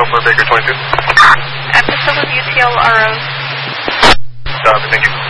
for Baker 22. Episode of UTL RO. Thank you.